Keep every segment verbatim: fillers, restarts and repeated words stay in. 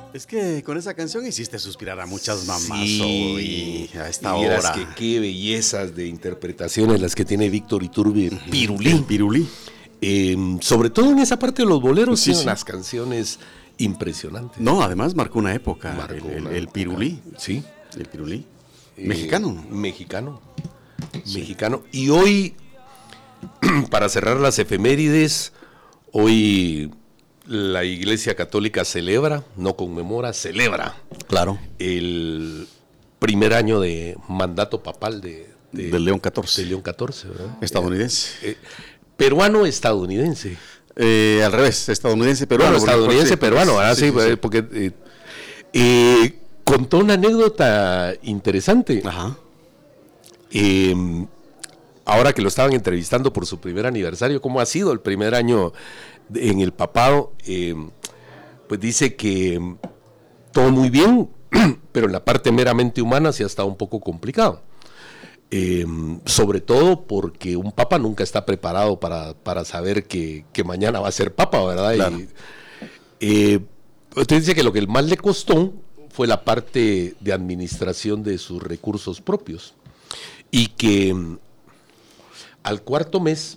Es que con esa canción hiciste suspirar a muchas mamás Sí, hoy, a esta y vieras hora. que qué bellezas de interpretaciones las que tiene Víctor Iturbe Pirulí. El Pirulí. Eh, sobre todo en esa parte de los boleros, Sí, tiene sí. unas canciones impresionantes. No, además marcó una época, Marcó el, el- una el época. Pirulí. Sí. El Pirulí. Eh, Mexicano. Mexicano. Mexicano. Y hoy, para cerrar las efemérides, hoy la Iglesia Católica celebra, no conmemora, celebra Claro. el primer año de mandato papal de, de- Del León catorce. de León catorce, ¿verdad? Estadounidense. Eh, peruano-estadounidense. Eh, al revés, estadounidense, peruano. Bueno, estadounidense, porque- peruano, ¿verdad? sí, Sí, sí, sí. eh, porque eh, eh, contó una anécdota interesante. Ajá. Eh, ahora que lo estaban entrevistando por su primer aniversario, ¿cómo ha sido el primer año de- en el papado? Eh, pues dice que mm, todo muy bien, pero en la parte meramente humana sí ha estado un poco complicado. Eh, sobre todo porque un papa nunca está preparado para, para saber que, que mañana va a ser papa, ¿verdad? Claro. Y, eh, usted dice que lo que más le costó fue la parte de administración de sus recursos propios y que mm, al cuarto mes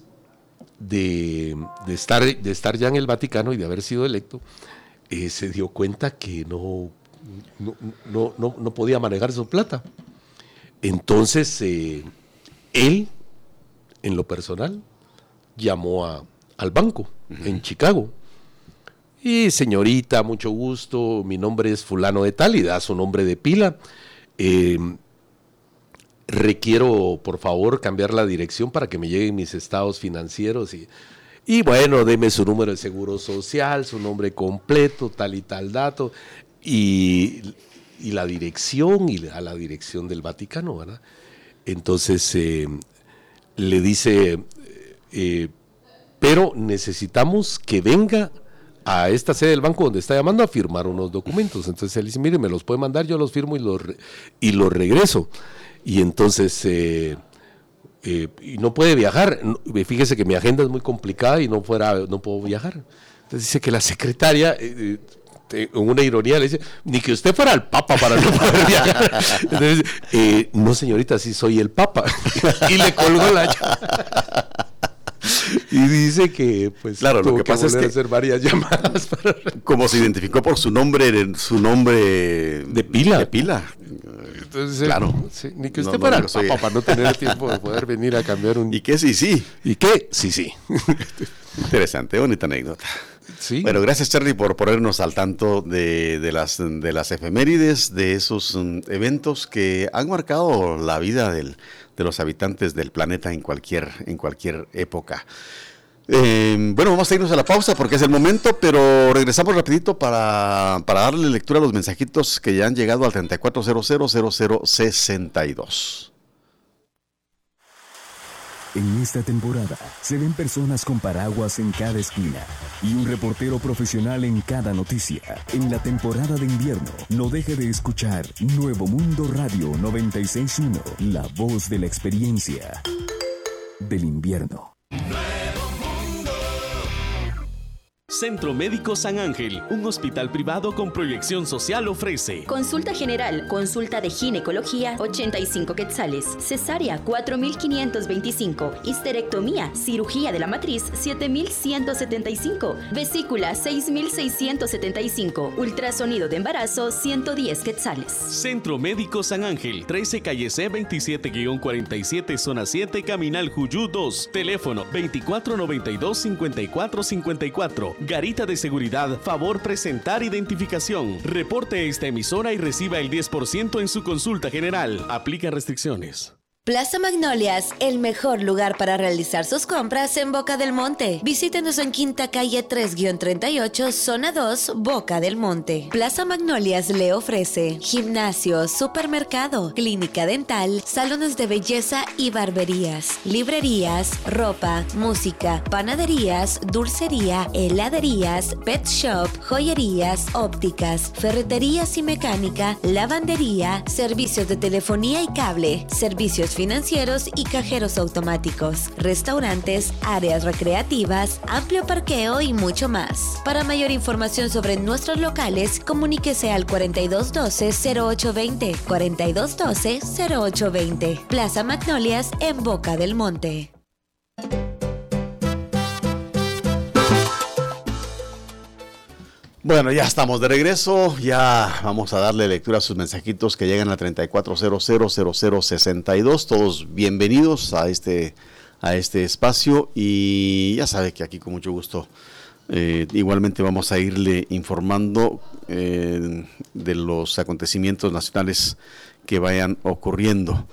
de, de estar, de estar ya en el Vaticano y de haber sido electo, eh, se dio cuenta que no, no, no, no, no podía manejar su plata. Entonces, eh, él, en lo personal, llamó a, al banco uh-huh. en Chicago. Y señorita, mucho gusto, mi nombre es fulano de tal, y da su nombre de pila. Eh, requiero, por favor, cambiar la dirección para que me lleguen mis estados financieros. Y, y bueno, deme su número de seguro social, su nombre completo, tal y tal dato. Y... y la dirección, y a la dirección del Vaticano, ¿verdad? Entonces eh, le dice, eh, pero necesitamos que venga a esta sede del banco donde está llamando a firmar unos documentos. Entonces él dice, mire, me los puede mandar, yo los firmo y los, re- y los regreso. Y entonces, eh, eh, y no puede viajar. No, fíjese que mi agenda es muy complicada y no, fuera, no puedo viajar. Entonces dice que la secretaria... Eh, con una ironía le dice, ni que usted fuera el papa para no poder viajar. Entonces, eh, no señorita, sí soy el papa. Y le colgó la llave. Y dice que pues claro, lo que, que pasa es que hacer varias llamadas para... como se identificó por su nombre, su nombre de pila. De pila. Entonces, claro. Sí, ni que usted no, fuera no, el papa soy... para no tener tiempo de poder venir a cambiar un... ¿Y qué? Sí, sí. ¿Y qué? Sí, sí. Interesante, bonita anécdota. Sí. Bueno, gracias Charlie por ponernos al tanto de, de, las, de las efemérides, de esos um, eventos que han marcado la vida del, de los habitantes del planeta en cualquier, en cualquier época. Eh, bueno, vamos a irnos a la pausa porque es el momento, pero regresamos rapidito para, para darle lectura a los mensajitos que ya han llegado al treinta y cuatro cero cero cero cero sesenta y dos. En esta temporada se ven personas con paraguas en cada esquina y un reportero profesional en cada noticia. En la temporada de invierno, no deje de escuchar Nuevo Mundo Radio noventa y seis punto uno, la voz de la experiencia del invierno. Centro Médico San Ángel, un hospital privado con proyección social, ofrece consulta general, consulta de ginecología, ochenta y cinco quetzales, cesárea, cuatro mil quinientos veinticinco, histerectomía, cirugía de la matriz, siete mil ciento setenta y cinco, vesícula, seis mil seiscientos setenta y cinco, ultrasonido de embarazo, ciento diez quetzales. Centro Médico San Ángel, trece calle C veintisiete guión cuarenta y siete, zona siete, Caminal Juyú dos, teléfono veinticuatro noventa y dos cincuenta y cuatro cincuenta y cuatro. Garita de seguridad, favor presentar identificación. Reporte esta emisora y reciba el diez por ciento en su consulta general. Aplica restricciones. Plaza Magnolias, el mejor lugar para realizar sus compras en Boca del Monte. Visítenos en Quinta Calle tres guión treinta y ocho, Zona dos, Boca del Monte. Plaza Magnolias le ofrece gimnasio, supermercado, clínica dental, salones de belleza y barberías, librerías, ropa, música, panaderías, dulcería, heladerías, pet shop, joyerías, ópticas, ferreterías y mecánica, lavandería, servicios de telefonía y cable, servicios centros financieros y cajeros automáticos, restaurantes, áreas recreativas, amplio parqueo y mucho más. Para mayor información sobre nuestros locales, comuníquese al cuarenta y dos doce cero ocho veinte, cuarenta y dos doce cero ocho veinte. Plaza Magnolias en Boca del Monte. Bueno, ya estamos de regreso, ya vamos a darle lectura a sus mensajitos que llegan a treinta y cuatro cero cero cero cero sesenta y dos, todos bienvenidos a este, a este espacio y ya sabe que aquí con mucho gusto eh, igualmente vamos a irle informando eh, de los acontecimientos nacionales que vayan ocurriendo.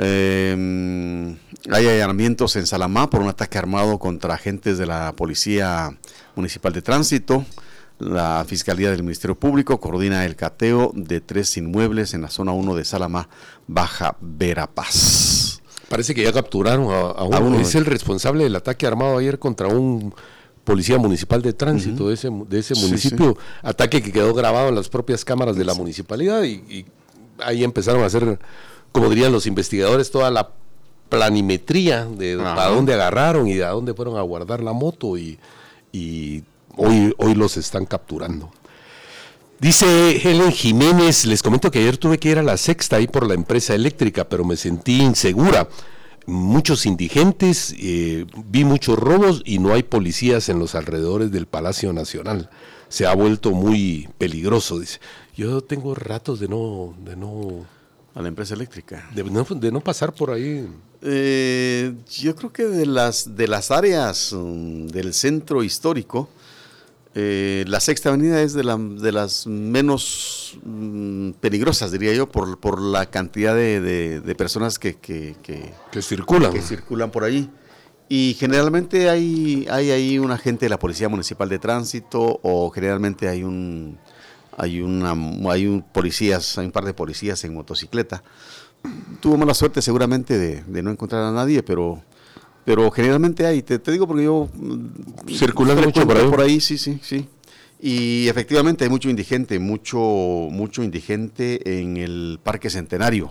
Eh, hay allanamientos en Salamá por un ataque armado contra agentes de la Policía Municipal de Tránsito. La Fiscalía del Ministerio Público coordina el cateo de tres inmuebles en la zona uno de Salamá, Baja Verapaz. Parece que ya capturaron a, a, uno. a uno. Es el responsable del ataque armado ayer contra un policía municipal de tránsito uh-huh. de ese, de ese municipio. Sí, sí. Ataque que quedó grabado en las propias cámaras de la municipalidad y, y ahí empezaron a hacer, como dirían los investigadores, toda la planimetría de uh-huh. a dónde agarraron y a dónde fueron a guardar la moto y... y Hoy, hoy los están capturando. Dice Helen Jiménez, les comento que ayer tuve que ir a la Sexta ahí por la empresa eléctrica, pero me sentí insegura. Muchos indigentes, eh, vi muchos robos y no hay policías en los alrededores del Palacio Nacional. Se ha vuelto muy peligroso, dice. Yo tengo ratos de no... De no a la empresa eléctrica. De no, de no pasar por ahí. Eh, yo creo que de las, de las áreas um, del centro histórico, Eh, la Sexta Avenida es de, la, de las menos mm, peligrosas, diría yo, por, por la cantidad de, de, de personas que, que, que, que circulan que circulan por ahí. Y generalmente hay, hay ahí un agente de la Policía Municipal de Tránsito o generalmente hay un hay una hay un policías, hay un par de policías en motocicleta. Tuvo mala suerte seguramente de, de no encontrar a nadie, pero Pero generalmente hay, te, te digo porque yo... Circulando mucho por ahí. por ahí. Sí, sí, sí. Y efectivamente hay mucho indigente, mucho, mucho indigente en el Parque Centenario.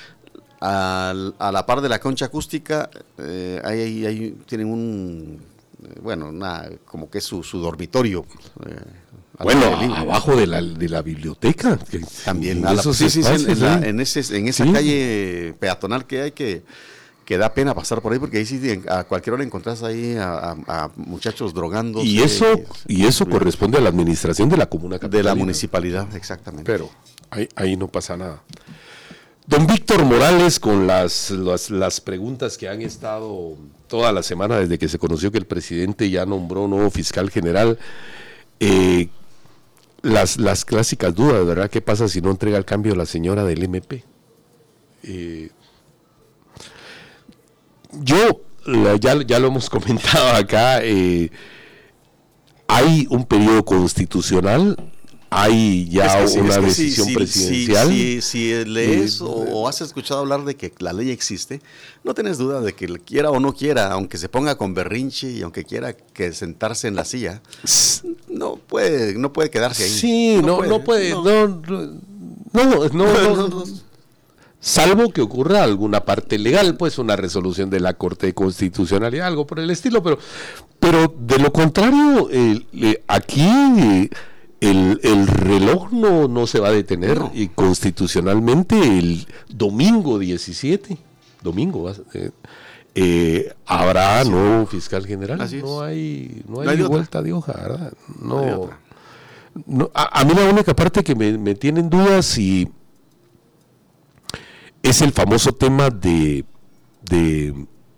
Al, a la par de la concha acústica, eh, hay, hay, hay, tienen un... Eh, bueno, una, como que es su, su dormitorio. Eh, bueno, abajo de la, de la biblioteca. Que, también. A la, sí, sí, sí, en, la, en, ese, en esa sí. calle peatonal que hay que... que da pena pasar por ahí porque ahí sí a cualquier hora encontrás ahí a, a, a muchachos drogándose. Y eso y eso sí. corresponde a la administración de la comuna capitalina. De la municipalidad, exactamente. Pero ahí, ahí no pasa nada. Don Víctor Morales, con las, las, las preguntas que han estado toda la semana desde que se conoció que el presidente ya nombró nuevo fiscal general, eh, las, las clásicas dudas, ¿verdad? ¿Qué pasa si no entrega el cambio la señora del M P? Eh, Yo, ya, ya lo hemos comentado acá, eh, hay un periodo constitucional, hay ya es que, una es que decisión si, presidencial. Si, si, si lees eh, o, o has escuchado hablar de que la ley existe, no tienes duda de que quiera o no quiera, aunque se ponga con berrinche y aunque quiera que sentarse en la silla, no puede, no puede quedarse ahí. Sí, no, no puede, no, no, no, no, no, no, no. Salvo que ocurra alguna parte legal, pues una resolución de la Corte de Constitucionalidad, algo por el estilo, pero, pero de lo contrario, eh, eh, aquí eh, el, el reloj no, no se va a detener no. y constitucionalmente el domingo diecisiete, domingo, eh, eh, habrá sí. nuevo fiscal general. Así no es. hay, no hay, no hay vuelta de hoja, ¿verdad? No, no, no a, a mí la única parte que me, me tienen dudas y es el famoso tema de, de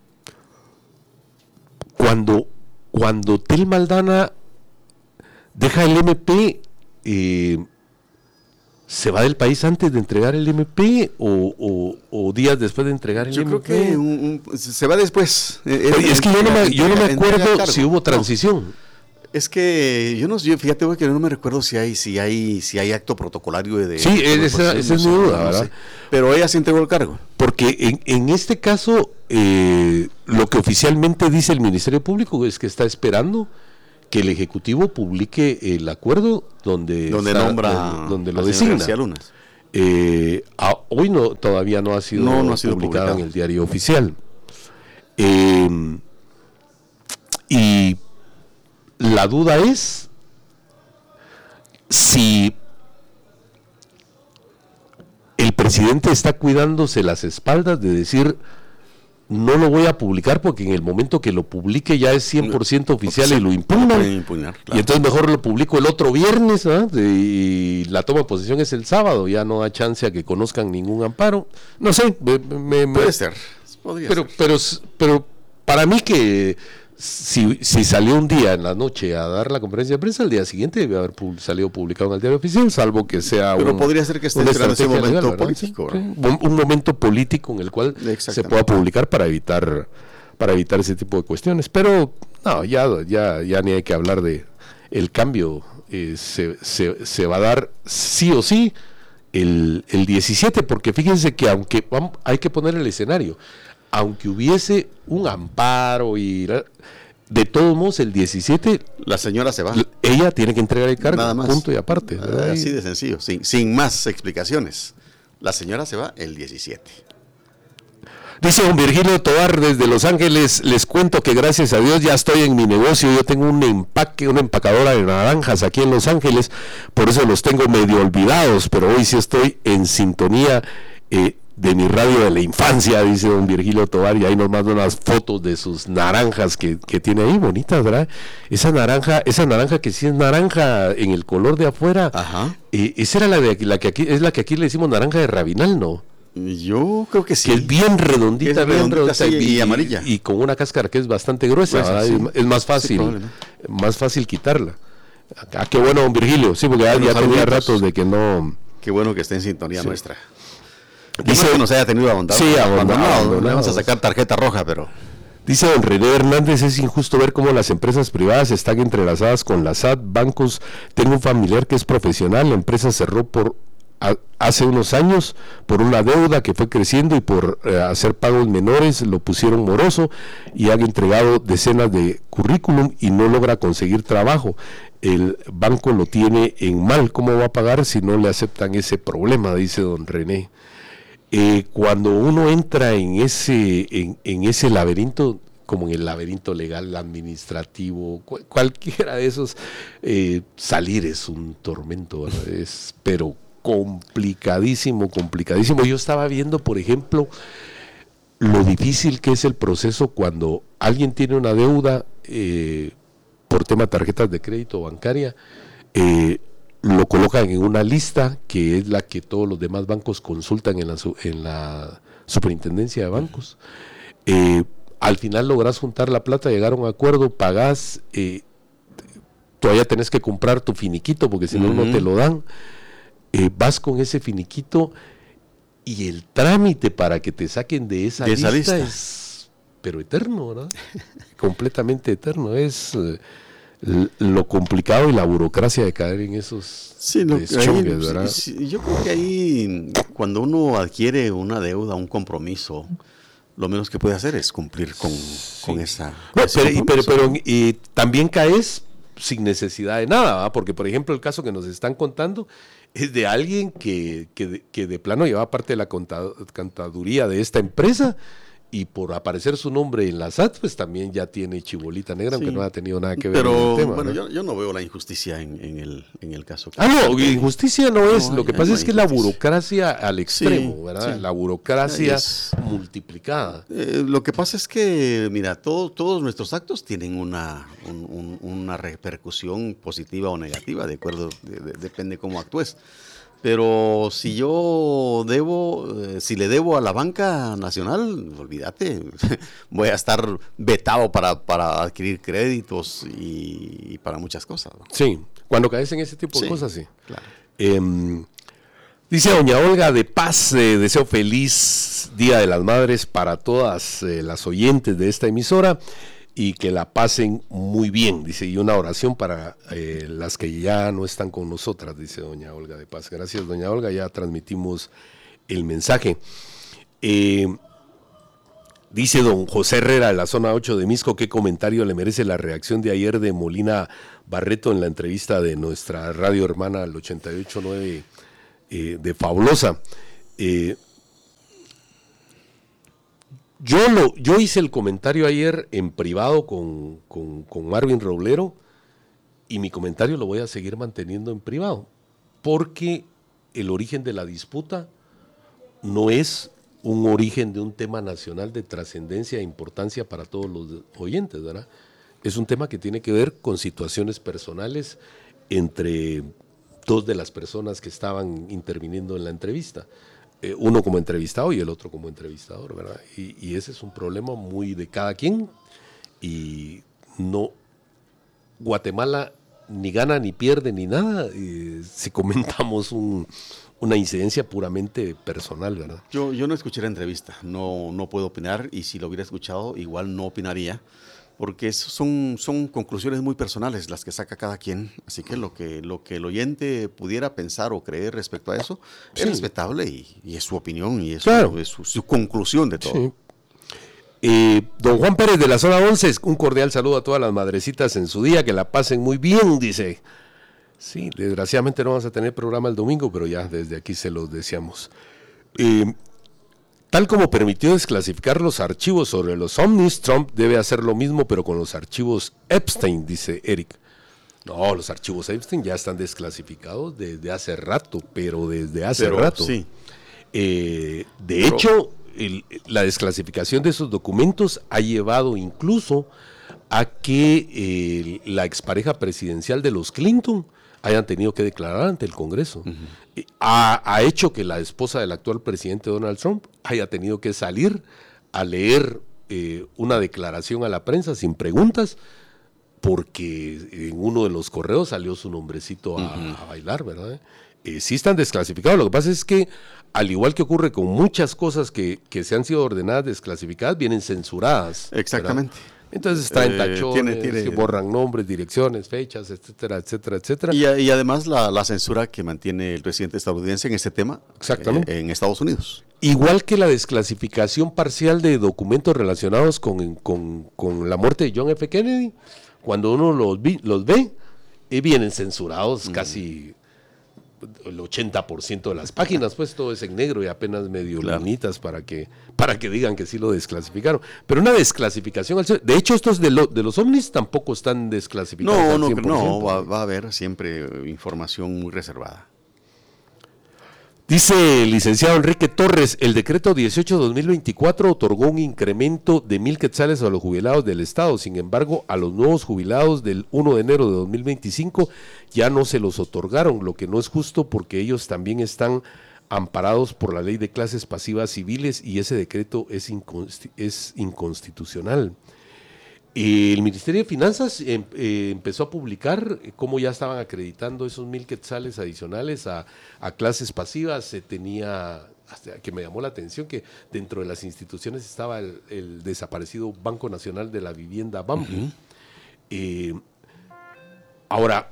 cuando, cuando Tel Maldana deja el M P, eh, ¿se va del país antes de entregar el M P o, o, o días después de entregar el yo M P? Yo creo que un, un, se va después. Eh, es, es que yo no me, yo no me acuerdo si hubo transición. No. Es que yo no sé, fíjate que no me recuerdo si hay si hay si hay acto protocolario de... Sí, de esa, esa es mi duda, ¿verdad? No sé. Pero ella sí entregó el cargo. Porque en, en este caso, eh, lo que oficialmente dice el Ministerio Público es que está esperando que el Ejecutivo publique el acuerdo donde, donde está, nombra donde, donde lo designa. Eh, a, hoy no, todavía no ha sido, no, no ha sido publicada publicado en el diario oficial. Eh, y la duda es si el presidente está cuidándose las espaldas de decir no lo voy a publicar porque en el momento que lo publique ya es cien por ciento oficial sí, y lo impugnan. Impugnar, claro. Y entonces mejor lo publico el otro viernes, ¿eh? Y la toma de posesión es el sábado, ya no da chance a que conozcan ningún amparo. No sé, me, me, puede me, ser. Podría pero, ser. pero, pero para mí que si, si salió un día en la noche a dar la conferencia de prensa, el día siguiente debe haber pu- salido publicado en el diario oficial, salvo que sea pero un, podría ser que esté esperando ese momento legal, político, sí, sí. Un, un momento político en el cual se pueda publicar para evitar para evitar ese tipo de cuestiones, pero no, ya ya ya ni hay que hablar de el cambio, eh, se, se, se va a dar sí o sí el, el diecisiete, porque fíjense que aunque vamos, hay que poner el escenario, aunque hubiese un amparo y de todos modos el diecisiete la señora se va, ella tiene que entregar el cargo, nada más, punto y aparte, ah, así de sencillo, sin, sin más explicaciones, la señora se va el diecisiete. Dice don Virgilio Tovar desde Los Ángeles, les cuento que gracias a Dios ya estoy en mi negocio, yo tengo un empaque, una empacadora de naranjas aquí en Los Ángeles, por eso los tengo medio olvidados, pero hoy sí estoy en sintonía eh, de mi radio de la infancia, dice don Virgilio Tovar, y ahí nos manda unas fotos de sus naranjas que, que tiene ahí, bonitas, ¿verdad? Esa naranja, esa naranja que sí es naranja en el color de afuera, ajá. Eh, esa era la de la que aquí, es la que aquí le decimos naranja de Rabinal, ¿no? Yo creo que sí. Que es bien redondita, es bien redondita redondita sí, y, y amarilla. Y con una cáscara que es bastante gruesa, Gruesa, sí. es, es más fácil, sí, más fácil quitarla. Ah, qué bueno, don Virgilio, sí, porque ya, ya tenía ratos de que no. Qué bueno que esté en sintonía sí. nuestra. Dice que nos haya tenido abandonado. Sí, abandonado. Le vamos a sacar tarjeta roja, pero. Dice don René Hernández, es injusto ver cómo las empresas privadas están entrelazadas con la S A T, bancos. Tengo un familiar que es profesional, la empresa cerró por a, hace unos años por una deuda que fue creciendo y por eh, hacer pagos menores lo pusieron moroso y han entregado decenas de currículum y no logra conseguir trabajo. El banco lo tiene en mal, ¿cómo va a pagar si no le aceptan ese problema? Dice don René. Eh, cuando uno entra en ese en, en ese laberinto, como en el laberinto legal, administrativo, cual, cualquiera de esos, eh, salir es un tormento, ¿verdad? Es, pero complicadísimo, complicadísimo. Yo estaba viendo, por ejemplo, lo difícil que es el proceso cuando alguien tiene una deuda eh, por tema de tarjetas de crédito bancaria, eh, lo colocan en una lista que es la que todos los demás bancos consultan en la, en la superintendencia de bancos. Eh, al final logras juntar la plata, llegar a un acuerdo, pagás, eh, todavía tenés que comprar tu finiquito porque si no, uh-huh. no te lo dan. Eh, vas con ese finiquito y el trámite para que te saquen de esa, de esa lista, lista es pero eterno, ¿verdad? Completamente eterno. Es eh, lo complicado y la burocracia de caer en esos sí, lo, deschongues, ahí, ¿verdad? Sí, yo creo que ahí cuando uno adquiere una deuda, un compromiso, lo menos que puede hacer es cumplir con, sí. con esa no, pero, y, pero, pero y también caes sin necesidad de nada, ¿verdad? Porque por ejemplo el caso que nos están contando es de alguien que, que, de, que de plano llevaba parte de la contaduría de esta empresa y por aparecer su nombre en la S A T, pues también ya tiene chibolita negra, sí. aunque no ha tenido nada que ver pero, con el tema. Bueno, ¿no? yo, yo no veo la injusticia en, en, el, en el caso. Ah, no, injusticia no es. No, lo que hay, pasa no es que la burocracia al extremo, sí, ¿verdad? Sí. La burocracia es, multiplicada. Eh, lo que pasa es que, mira, todo, todos nuestros actos tienen una, un, un, una repercusión positiva o negativa, de acuerdo, de, de, depende cómo actúes. Pero si yo debo, eh, si le debo a la banca nacional, olvídate, voy a estar vetado para, para adquirir créditos y, y para muchas cosas, ¿no? Sí, cuando caes en ese tipo sí, de cosas, sí. Claro. Eh, dice doña Olga de Paz, eh, deseo feliz Día de las Madres para todas eh, las oyentes de esta emisora y que la pasen muy bien, dice, y una oración para eh, las que ya no están con nosotras, dice doña Olga de Paz. Gracias, doña Olga, ya transmitimos el mensaje. Eh, dice don José Herrera de la zona ocho de Misco, ¿qué comentario le merece la reacción de ayer de Molina Barreto en la entrevista de nuestra radio hermana al ochenta y ocho punto nueve eh, de Fabulosa? Eh, yo, lo, yo hice el comentario ayer en privado con, con, con Marvin Roblero y mi comentario lo voy a seguir manteniendo en privado, porque el origen de la disputa no es un origen de un tema nacional de trascendencia e importancia para todos los oyentes, ¿verdad? Es un tema que tiene que ver con situaciones personales entre dos de las personas que estaban interviniendo en la entrevista, eh, uno como entrevistado y el otro como entrevistador, ¿verdad? Y, y ese es un problema muy de cada quien, y no, Guatemala ni gana ni pierde ni nada eh, si comentamos un, una incidencia puramente personal, ¿verdad? Yo, yo no escuché la entrevista, no, no puedo opinar, y si lo hubiera escuchado igual no opinaría, porque son, son conclusiones muy personales las que saca cada quien, así que lo que, lo que el oyente pudiera pensar o creer respecto a eso sí. es respetable y, y es su opinión y es, claro. su, es su, su conclusión de todo. Sí. Eh, don Juan Pérez de la zona once, un cordial saludo a todas las madrecitas en su día, que la pasen muy bien, dice. Sí, desgraciadamente no vamos a tener programa el domingo, pero ya desde aquí se los deseamos. Eh, Tal como permitió desclasificar los archivos sobre los ovnis, Trump debe hacer lo mismo, pero con los archivos Epstein, dice Eric. No, los archivos Epstein ya están desclasificados desde hace rato, pero desde hace pero, rato. Sí. Eh, de pero, hecho, el, la desclasificación de esos documentos ha llevado incluso a que eh, la expareja presidencial de los Clinton hayan tenido que declarar ante el Congreso. Uh-huh. Ha, ha hecho que la esposa del actual presidente Donald Trump haya tenido que salir a leer eh, una declaración a la prensa sin preguntas, porque en uno de los correos salió su nombrecito a, uh-huh. a bailar, ¿verdad? Eh, sí están desclasificados. Lo que pasa es que, al igual que ocurre con muchas cosas que, que se han sido ordenadas desclasificadas, vienen censuradas. Exactamente. ¿Verdad? Entonces traen tachones, eh, tiene, tiene, borran nombres, direcciones, fechas, etcétera, etcétera, etcétera. Y, y además la, la censura que mantiene el presidente estadounidense en este tema. Exactamente. Eh, en Estados Unidos. Igual que la desclasificación parcial de documentos relacionados con, con, con la muerte de John F. Kennedy, cuando uno los, vi, los ve, eh, vienen censurados mm. casi el ochenta por ciento de las páginas, pues todo es en negro y apenas medio claro. linitas para que, para que digan que sí lo desclasificaron. Pero una desclasificación, de hecho estos de, lo, de los ovnis tampoco están desclasificados. No, no, no va, va a haber siempre información muy reservada. Dice el licenciado Enrique Torres, el decreto dieciocho dos mil veinticuatro otorgó un incremento de mil quetzales a los jubilados del Estado. Sin embargo, a los nuevos jubilados del primero de enero de dos mil veinticinco ya no se los otorgaron, lo que no es justo porque ellos también están amparados por la ley de clases pasivas civiles y ese decreto es, inconst- es inconstitucional. El Ministerio de Finanzas eh, eh, empezó a publicar cómo ya estaban acreditando esos mil quetzales adicionales a, a clases pasivas. Se tenía, hasta que me llamó la atención, que dentro de las instituciones estaba el, el desaparecido Banco Nacional de la Vivienda, Bambi. Uh-huh. Eh, ahora,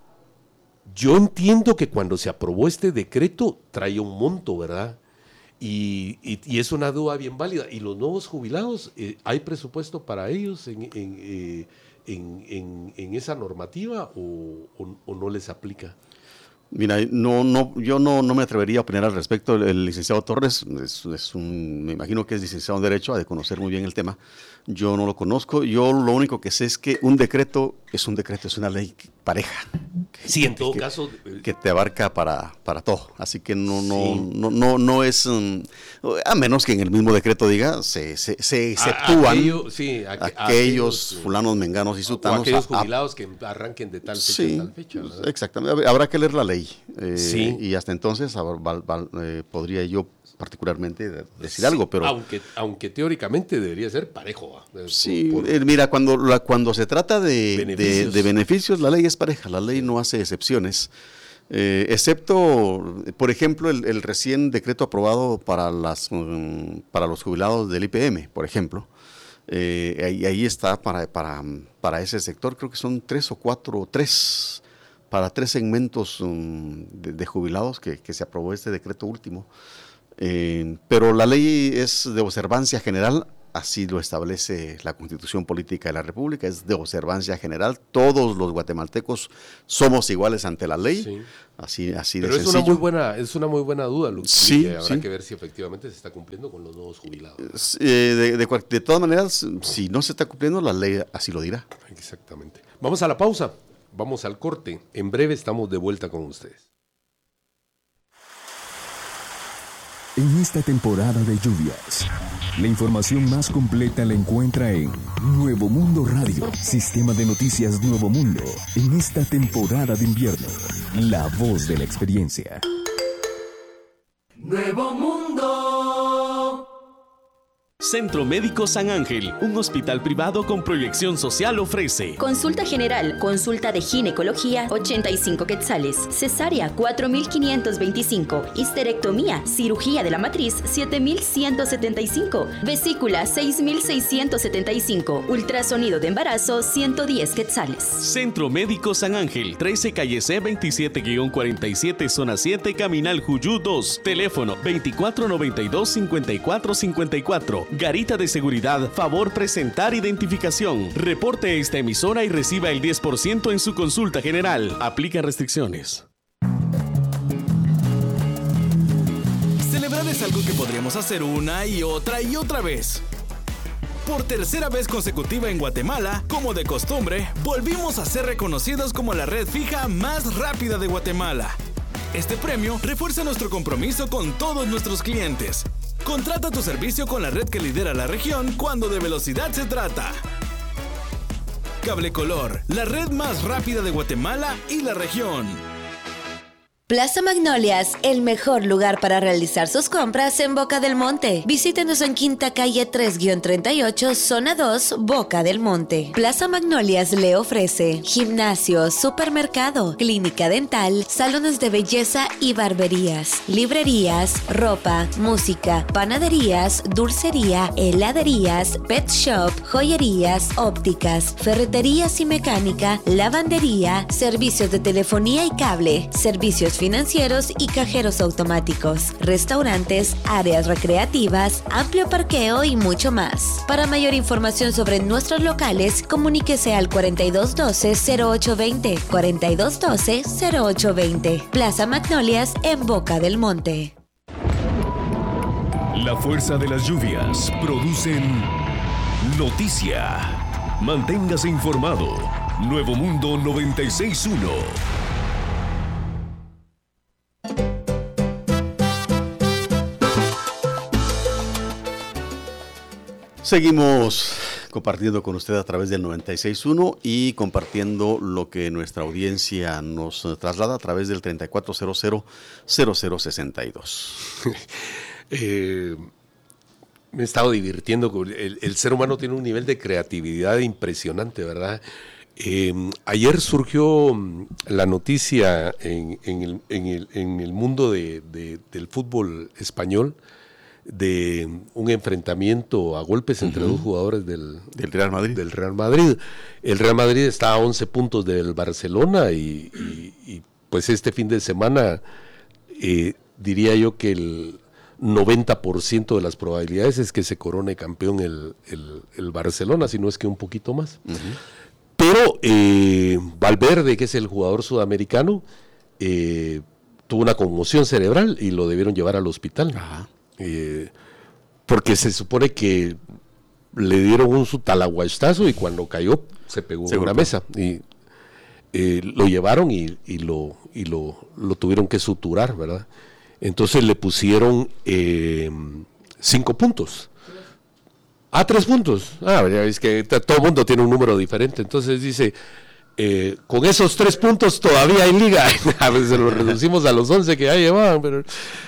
yo entiendo que cuando se aprobó este decreto traía un monto, ¿verdad? Y, y, y es una duda bien válida. ¿Y los nuevos jubilados, eh, hay presupuesto para ellos en, en, eh, en, en, en esa normativa o, o, o no les aplica? Mira, no, no, yo no, no me atrevería a opinar al respecto. El, el licenciado Torres es, es un, me imagino que es licenciado en Derecho, ha de conocer muy bien el tema. Yo no lo conozco. Yo lo único que sé es que un decreto es un decreto, es una ley pareja. Sí, en todo que, caso. Que te abarca para, para todo. Así que no, no, sí. no, no, no es, um, a menos que en el mismo decreto diga, se, se, se exceptúan a aquello, sí, a, aquellos, aquellos fulanos, menganos y sutanos. O aquellos jubilados a, que arranquen de tal fecha sí, a tal fecha. ¿Verdad? Exactamente. Habrá que leer la ley. Eh, sí. Y hasta entonces val, val, val, eh, podría yo particularmente decir sí, algo, pero aunque aunque teóricamente debería ser parejo. ¿eh? Sí, por, eh, mira, cuando la, cuando se trata de beneficios. De, de beneficios, la ley es pareja, la ley no hace excepciones, eh, excepto, por ejemplo, el, el recién decreto aprobado para las um, para los jubilados del I P M, por ejemplo. Eh, ahí, ahí está para, para, para ese sector, creo que son tres o cuatro, tres, para tres segmentos um, de, de jubilados que, que se aprobó este decreto último. Eh, pero la ley es de observancia general así lo establece la Constitución Política de la República, es de observancia general. Todos los guatemaltecos somos iguales ante la ley. Sí. Así, así de Pero es sencillo. una muy buena, es una muy buena duda, Luis. Sí, que habrá sí. que ver si efectivamente se está cumpliendo con los nuevos jubilados. Eh, de, de, de todas maneras, si no se está cumpliendo, la ley así lo dirá. Exactamente. Vamos a la pausa, vamos al corte. En breve estamos de vuelta con ustedes. En esta temporada de lluvias, la información más completa la encuentra en Nuevo Mundo Radio, sistema de noticias Nuevo Mundo. En esta temporada de invierno, la voz de la experiencia. Nuevo Mundo. Centro Médico San Ángel, un hospital privado con proyección social, ofrece consulta general, consulta de ginecología, ochenta y cinco quetzales, cesárea, cuatro mil quinientos veinticinco, histerectomía, cirugía de la matriz, siete mil ciento setenta y cinco, vesícula, seis mil seiscientos setenta y cinco, ultrasonido de embarazo, ciento diez quetzales. Centro Médico San Ángel, trece calle C veintisiete guión cuarenta y siete, zona siete, Caminal Juyú dos, teléfono veinticuatro noventa y dos, cincuenta y cuatro cincuenta y cuatro. Garita de Seguridad, favor presentar identificación. Reporte esta emisora y reciba el diez por ciento en su consulta general. Aplica restricciones. Celebrar es algo que podríamos hacer una y otra y otra vez. Por tercera vez consecutiva en Guatemala, como de costumbre, volvimos a ser reconocidos como la red fija más rápida de Guatemala. Este premio refuerza nuestro compromiso con todos nuestros clientes. Contrata tu servicio con la red que lidera la región cuando de velocidad se trata. Cable Color, la red más rápida de Guatemala y la región. Plaza Magnolias, el mejor lugar para realizar sus compras en Boca del Monte. Visítenos en Quinta Calle tres guión treinta y ocho, Zona dos, Boca del Monte. Plaza Magnolias le ofrece gimnasio, supermercado, clínica dental, salones de belleza y barberías, librerías, ropa, música, panaderías, dulcería, heladerías, pet shop, joyerías, ópticas, ferreterías y mecánica, lavandería, servicios de telefonía y cable, servicios financieros y cajeros automáticos, restaurantes, áreas recreativas, amplio parqueo y mucho más. Para mayor información sobre nuestros locales, comuníquese al cuarenta y dos doce, cero ocho veinte, cuarenta y dos doce, cero ocho veinte. Plaza Magnolias en Boca del Monte. La fuerza de las lluvias producen noticia. Manténgase informado. Nuevo Mundo noventa y seis punto uno. Seguimos compartiendo con usted a través del noventa y seis punto uno y compartiendo lo que nuestra audiencia nos traslada a través del treinta y cuatro cero cero, cero cero sesenta y dos. eh, me he estado divirtiendo. Con el, el ser humano tiene un nivel de creatividad impresionante, ¿verdad? Eh, ayer surgió la noticia en, en, el, en, el, en el mundo de, de, del fútbol español de un enfrentamiento a golpes entre uh-huh. dos jugadores del, del Real Madrid. Del Real Madrid. El Real Madrid está a once puntos del Barcelona y, y, y pues este fin de semana eh, diría yo que el noventa por ciento de las probabilidades es que se corone campeón el, el, el Barcelona, si no es que un poquito más. Uh-huh. Pero eh, Valverde, que es el jugador sudamericano, eh, tuvo una conmoción cerebral y lo debieron llevar al hospital. Ajá. Eh, porque se supone que le dieron un su talaguastazo y cuando cayó se pegó en una mesa y eh, lo llevaron y, y, lo, y lo, lo tuvieron que suturar, ¿verdad? Entonces le pusieron eh, cinco puntos. Ah, tres puntos. Ah, ya ves que todo el mundo tiene un número diferente. Entonces dice, eh, con esos tres puntos todavía hay liga. A veces lo reducimos a los once que ya llevaban, pero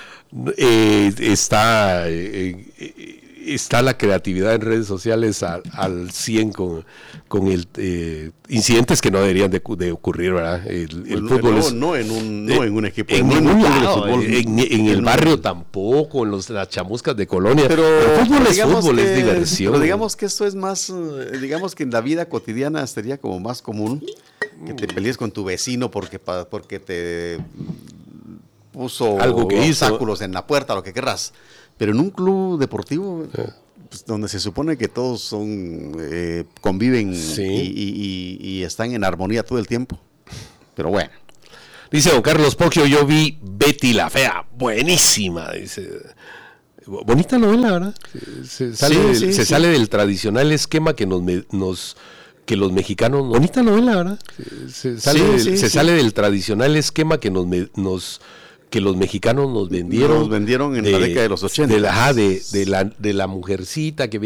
eh, está eh, está la creatividad en redes sociales a, al cien con, con el eh, incidentes que no deberían de, de ocurrir, ¿verdad? El, el pues fútbol no, es, no en un no eh, en un equipo en no ningún en, lado, fútbol, en, en, en el barrio no. Tampoco, en los, las chamuscas de colonia. Pero, el fútbol es fútbol, que, es diversión. Pero digamos que esto es más, digamos que en la vida cotidiana sería como más común que te pelees con tu vecino porque porque te puso algo que obstáculos hizo en la puerta, lo que querrás. Pero en un club deportivo, pues, donde se supone que todos son eh, conviven Sí. y, y- y- y están en armonía todo el tiempo. Pero bueno. Dice don Carlos Poggio, yo vi Betty la Fea, buenísima, dice. Bonita novela, ¿verdad? Se, se sale, Sí, del, sí, se sí. sale del tradicional esquema que nos, me- nos que los mexicanos, bonita novela, ¿verdad? Se, se sale, Sí, del, sí, se sí. sale del tradicional esquema que nos, me- nos que los mexicanos nos vendieron. Nos vendieron en la década de los ochenta. De la, ajá, de, de la, de la mujercita que